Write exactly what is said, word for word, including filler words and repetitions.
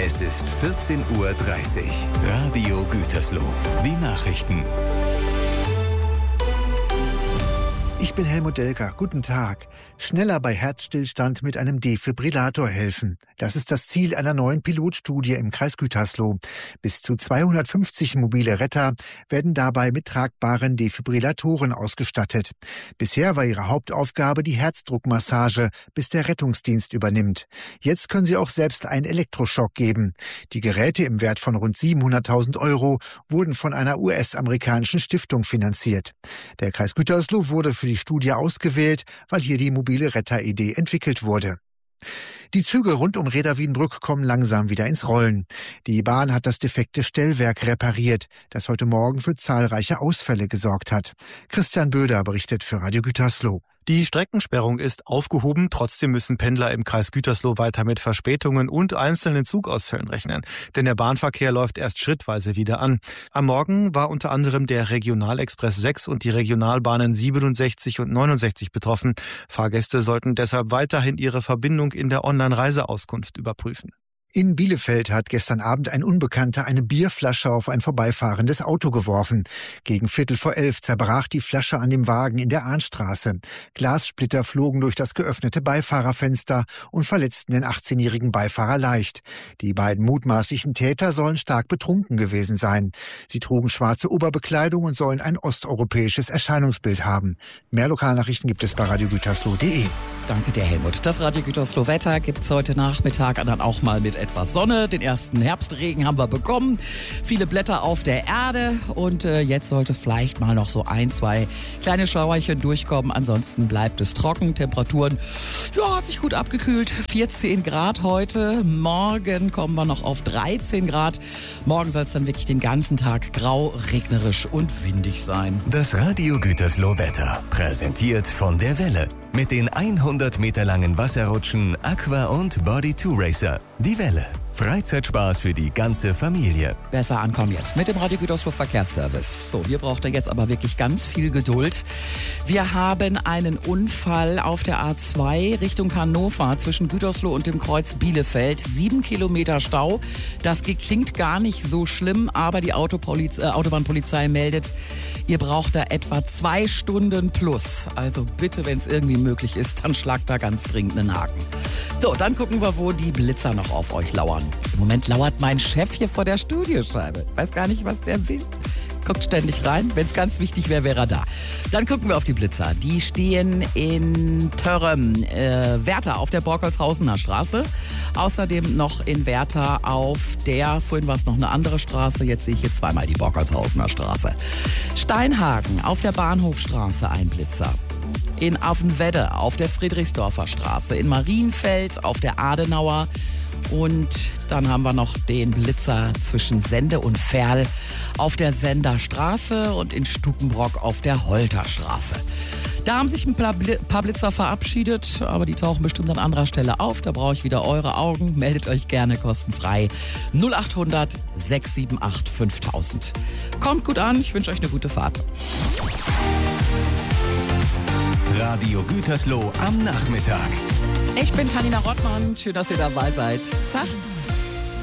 Es ist vierzehn Uhr dreißig. Radio Gütersloh. Die Nachrichten. Ich bin Helmut Delker. Guten Tag. Schneller bei Herzstillstand mit einem Defibrillator helfen. Das ist das Ziel einer neuen Pilotstudie im Kreis Gütersloh. Bis zu zweihundertfünfzig mobile Retter werden dabei mit tragbaren Defibrillatoren ausgestattet. Bisher war ihre Hauptaufgabe die Herzdruckmassage, bis der Rettungsdienst übernimmt. Jetzt können sie auch selbst einen Elektroschock geben. Die Geräte im Wert von rund siebenhunderttausend Euro wurden von einer U S-amerikanischen Stiftung finanziert. Der Kreis Gütersloh wurde für die Studie ausgewählt, weil hier die mobile Retter-Idee entwickelt wurde. Die Züge rund um Reda-Wiedenbrück kommen langsam wieder ins Rollen. Die Bahn hat das defekte Stellwerk repariert, das heute Morgen für zahlreiche Ausfälle gesorgt hat. Christian Böder berichtet für Radio Gütersloh. Die Streckensperrung ist aufgehoben, trotzdem müssen Pendler im Kreis Gütersloh weiter mit Verspätungen und einzelnen Zugausfällen rechnen. Denn der Bahnverkehr läuft erst schrittweise wieder an. Am Morgen war unter anderem der Regionalexpress sechs und die Regionalbahnen siebenundsechzig und neunundsechzig betroffen. Fahrgäste sollten deshalb weiterhin ihre Verbindung in der Online-Reiseauskunft überprüfen. In Bielefeld hat gestern Abend ein Unbekannter eine Bierflasche auf ein vorbeifahrendes Auto geworfen. Gegen Viertel vor elf zerbrach die Flasche an dem Wagen in der Ahnstraße. Glassplitter flogen durch das geöffnete Beifahrerfenster und verletzten den achtzehnjährigen Beifahrer leicht. Die beiden mutmaßlichen Täter sollen stark betrunken gewesen sein. Sie trugen schwarze Oberbekleidung und sollen ein osteuropäisches Erscheinungsbild haben. Mehr Lokalnachrichten gibt es bei radio gütersloh punkt de. Danke dir, Helmut. Das Radio Gütersloh Wetter gibt's heute Nachmittag dann auch mal mit etwas Sonne. Den ersten Herbstregen haben wir bekommen. Viele Blätter auf der Erde. Und äh, jetzt sollte vielleicht mal noch so ein, zwei kleine Schauerchen durchkommen. Ansonsten bleibt es trocken. Temperaturen, ja, hat sich gut abgekühlt. vierzehn Grad heute. Morgen kommen wir noch auf dreizehn Grad. Morgen soll es dann wirklich den ganzen Tag grau, regnerisch und windig sein. Das Radio Gütersloh Wetter. Präsentiert von der Welle. Mit den hundert Meter langen Wasserrutschen Aqua und Body two Racer. Die Welle. Freizeitspaß für die ganze Familie. Besser ankommen jetzt mit dem Radio Gütersloh Verkehrsservice. So, hier braucht ihr jetzt aber wirklich ganz viel Geduld. Wir haben einen Unfall auf der A zwei Richtung Hannover zwischen Gütersloh und dem Kreuz Bielefeld. Sieben Kilometer Stau. Das klingt gar nicht so schlimm, aber die Autopoliz- äh, Autobahnpolizei meldet, ihr braucht da etwa zwei Stunden plus. Also bitte, wenn es irgendwie möglich ist, dann schlagt da ganz dringend einen Haken. So, dann gucken wir, wo die Blitzer noch auf euch lauern. Im Moment lauert mein Chef hier vor der Studioscheibe. Weiß gar nicht, was der will. Guckt ständig rein. Wenn es ganz wichtig wäre, wäre er da. Dann gucken wir auf die Blitzer. Die stehen in Törrem, äh, Werther auf der Borkholzhausener Straße. Außerdem noch in Werther auf der, vorhin war es noch eine andere Straße, jetzt sehe ich hier zweimal die Borkholzhausener Straße. Steinhagen auf der Bahnhofstraße ein Blitzer. In Affenwedde auf der Friedrichsdorfer Straße. In Marienfeld auf der Adenauer. Und dann haben wir noch den Blitzer zwischen Sende und Verl auf der Senderstraße und in Stukenbrock auf der Holterstraße. Da haben sich ein paar Blitzer verabschiedet, aber die tauchen bestimmt an anderer Stelle auf. Da brauche ich wieder eure Augen. Meldet euch gerne kostenfrei. null acht hundert sechs sieben acht fünftausend. Kommt gut an, ich wünsche euch eine gute Fahrt. Radio Gütersloh am Nachmittag. Ich bin Tanina Rottmann. Schön, dass ihr dabei seid. Tag.